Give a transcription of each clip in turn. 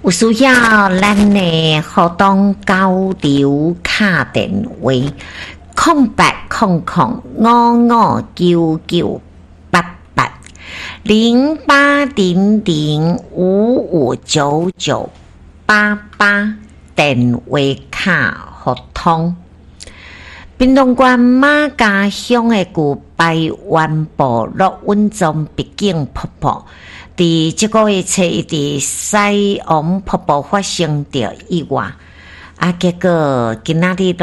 有需要咱的互动交流卡电话0800559988电话卡互通。屏东县马家乡的旧排湾部落稳中毕竟瀑布，伫这个月初一伫西王瀑布发生着意外，结果今仔日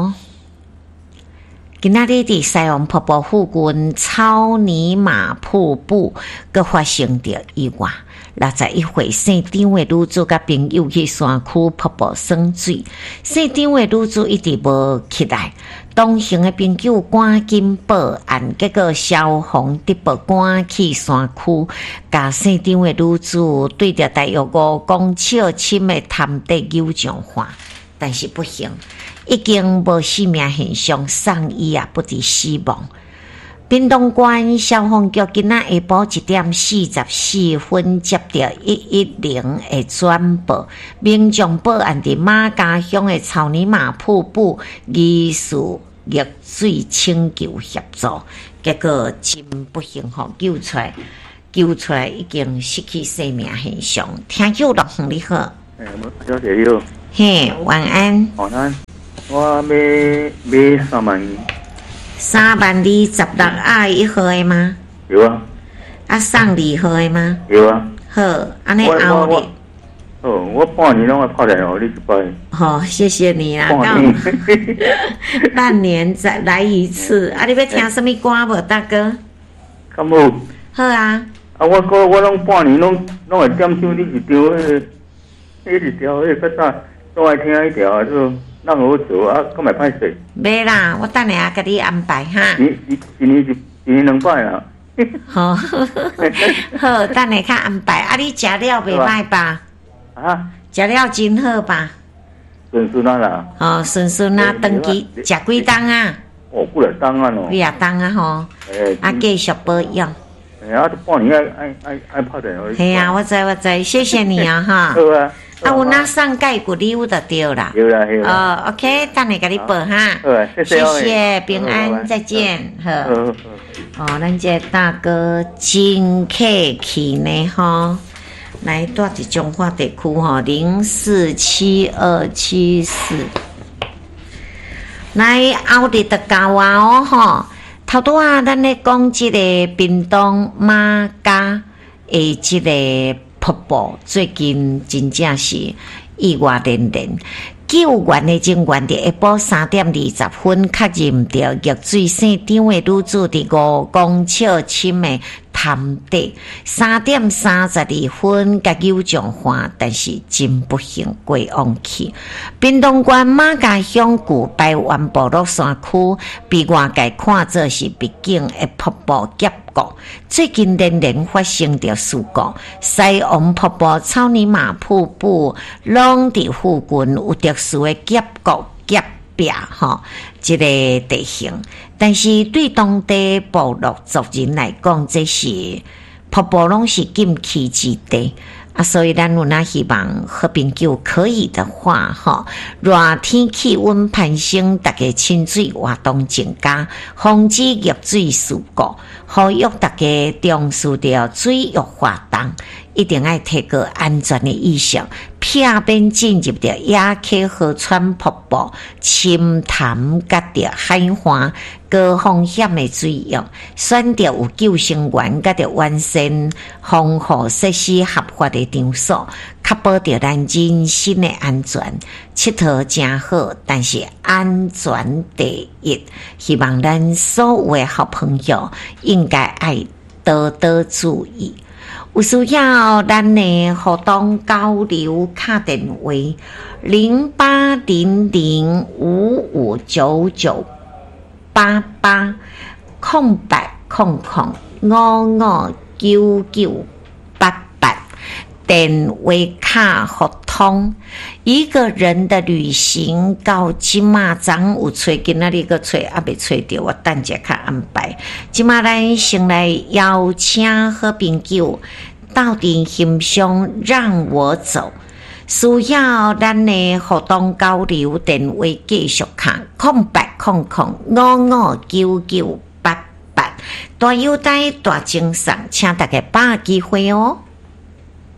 伫西王瀑布附近草泥马瀑布佮发生着意外。61岁姓张的女子甲朋友去山区瀑布耍水，姓张的女子一直无起来，同行的朋友赶紧报案，结果消防直报赶去山区，甲姓张的女子对着大约5公尺深的潭底扭上化，但是不幸，已经无生命现象，送医也不治死亡。屏东县消防局今仔下晡1点44分接到110的转报，民众报案伫马家乡的草泥马瀑布疑似溺水请求协助，结果真不幸救出来已经失去生命现象。听友陆恒你好， 小姐你好， 嘿，晚安。 晚安，我买3万。 3261号的吗？ 有啊。 送2号的吗？ 有啊。 好，安尼后日。 我半年拢会拍电话你一摆。 好，谢谢你啦。半年再来一次。你要听什么歌无，大哥？ 敢有？ 好啊。 我拢半年拢会点唱你一条一条较早都爱听一条就。咱好做啊，咁咪歹势。 袂啦，我等下甲你安排哈。 一年2摆啦。 好，好，等下较安排。你食了袂歹吧？食了真好吧？ 顺啦。 顺啊，长期食几冬啊？ 几来冬啊咯。 几啊冬啊吼。继续保养。 半年爱拍电话。 系啊，我知，谢谢你啊哈。 好啊。 有哪送介骨礼物就对啦。 有啦。 OK， 等下给你报哈。谢谢，平安，再见。好。咱这大哥真客气呢哈。来，住伫中华地区哈，047274。来，后日就到啊吼。头拄啊，咱咧讲即个屏东马家的即个。瀑布最近真正是意外连连，救援的人员伫下晡3点20分确认到溺水姓张的女子伫5公尺深的潭底，3点32分甲救上岸，但是真不幸过往去。屏东县马家乡旧排湾部落山区被外界看作是毕竟的瀑布结果。最近连连发生着事故，西王瀑布、草泥马瀑布拢伫附近有特殊的结壁这个地形，但是对当地部落族人来讲，这是瀑布拢是禁区之地。所以咱有那希望和朋友可以的话热天气温攀升，大家亲水活动增加，防止溺水事故，呼吁大家重视着水域活动，一定要提高安全的意识，避免进入着野溪河川瀑布、深潭甲着海岸高风险的水域，选择有救生员甲着完善防护设施合法的场所，确保着咱人身的安全。佚佗真好，但是安全第一。希望咱所有的好朋友应该爱多多注意。有需要咱的互动交流卡电话0800559988电话卡互通。一个人的旅行到即马昨有找，今仔日个找还未找到，我等下较安排。即马咱先来邀请好朋友到底欣赏让我走。 需要咱的互动交流电话继续卡0800559988，大优待大精神，请大家把握机会哦。